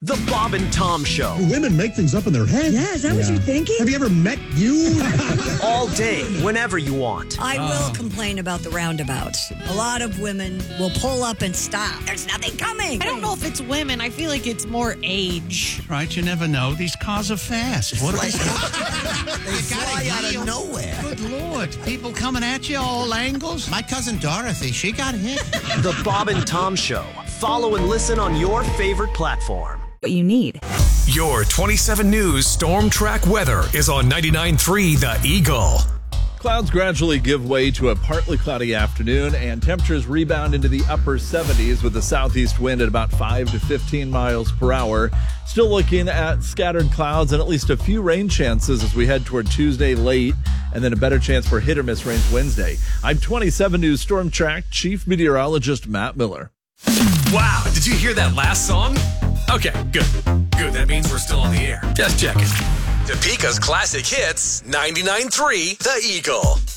The Bob and Tom Show. Women make things up in their head. Yeah, is that what you're thinking? Have you ever met you? All day, whenever you want. I will complain about the roundabouts. A lot of women will pull up and stop. There's nothing coming. I don't know if it's women. I feel like it's more age. Right, you never know. These cars are fast. What They fly out of nowhere. Good Lord. People coming at you all angles. My cousin Dorothy, she got hit. The Bob and Tom Show. Follow and listen on your favorite platform. What you need. Your 27 News Storm Track weather is on 99.3 The Eagle. Clouds gradually give way to a partly cloudy afternoon, and temperatures rebound into the upper 70s with a southeast wind at about 5 to 15 miles per hour. Still looking at scattered clouds and at least a few rain chances as we head toward Tuesday late, and then a better chance for hit or miss rains Wednesday. I'm 27 News Storm Track Chief Meteorologist Matt Miller. Wow, did you hear that last song? Okay, good. Good, that means we're still on the air. Just checking. Topeka's classic hits, 99.3 The Eagle.